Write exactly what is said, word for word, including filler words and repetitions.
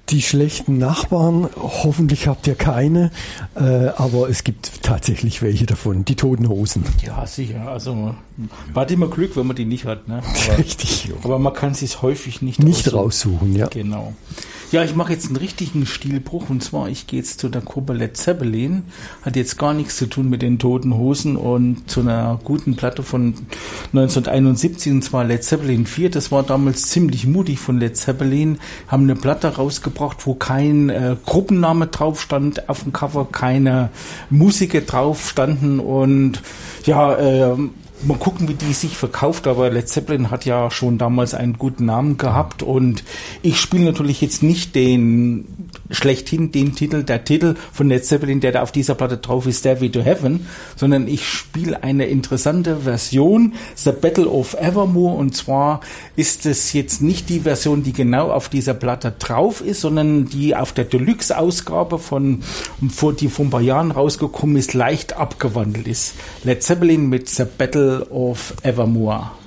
Die schlechten Nachbarn, hoffentlich habt ihr keine, äh, aber es gibt tatsächlich welche davon, die Toten Hosen. Ja, sicher. Also man hat immer Glück, wenn man die nicht hat. Ne? Aber, Richtig. Aber man kann es häufig nicht, nicht aussuchen. raussuchen. Ja. Genau. Ja, ich mache jetzt einen richtigen Stilbruch und zwar, ich gehe jetzt zu der Gruppe Led Zeppelin. Hat jetzt gar nichts zu tun mit den Toten Hosen und zu einer guten Platte von neunzehnhunderteinundsiebzig und zwar Led Zeppelin vier. Das war damals ziemlich mutig von Led Zeppelin. Haben eine Platte rausgebracht, wo kein äh, Gruppenname drauf stand auf dem Cover, keine Musiker drauf standen und ja, äh, mal gucken, wie die sich verkauft, aber Led Zeppelin hat ja schon damals einen guten Namen gehabt und ich spiele natürlich jetzt nicht den schlechthin den Titel, der Titel von Led Zeppelin, der da auf dieser Platte drauf ist, Stairway to Heaven, sondern ich spiele eine interessante Version, The Battle of Evermore, und zwar ist es jetzt nicht die Version, die genau auf dieser Platte drauf ist, sondern die auf der Deluxe-Ausgabe von, die vor ein paar Jahren rausgekommen ist, leicht abgewandelt ist. Led Zeppelin mit The Battle of Evermore.